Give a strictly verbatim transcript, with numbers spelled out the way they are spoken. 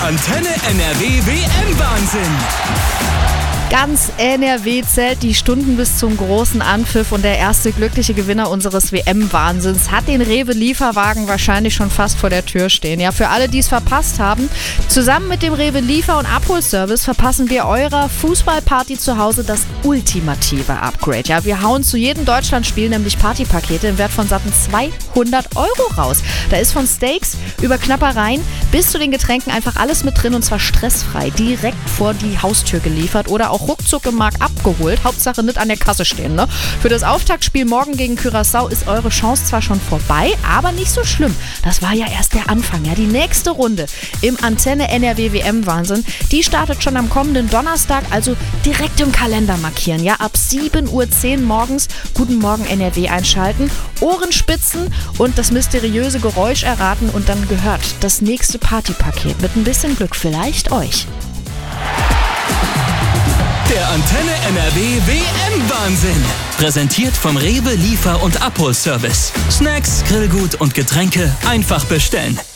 Antenne N R W W M-Wahnsinn. Ganz N R W zählt die Stunden bis zum großen Anpfiff und der erste glückliche Gewinner unseres W M-Wahnsinns hat den Rewe-Lieferwagen wahrscheinlich schon fast vor der Tür stehen. Ja, für alle, die es verpasst haben, zusammen mit dem Rewe-Liefer- und Abholservice verpassen wir eurer Fußballparty zu Hause das ultimative Upgrade. Ja, wir hauen zu jedem Deutschlandspiel nämlich Partypakete im Wert von satten zweihundert Euro raus. Da ist von Steaks über Knappereien bis zu den Getränken einfach alles mit drin und zwar stressfrei, direkt vor die Haustür geliefert oder auch ruckzuck im Markt abgeholt. Hauptsache nicht an der Kasse stehen, ne? Für das Auftaktspiel morgen gegen Curaçao ist eure Chance zwar schon vorbei, aber nicht so schlimm. Das war ja erst der Anfang. Ja, die nächste Runde im Antenne N R W W M-Wahnsinn, die startet schon am kommenden Donnerstag, also direkt im Kalender markieren. Ja, ab sieben Uhr zehn morgens Guten Morgen N R W einschalten, Ohren spitzen und das mysteriöse Geräusch erraten und dann gehört das nächste Partypaket mit ein bisschen Glück vielleicht euch. Der Antenne N R W W M-Wahnsinn. Präsentiert vom Rewe Liefer- und Abholservice. Snacks, Grillgut und Getränke einfach bestellen.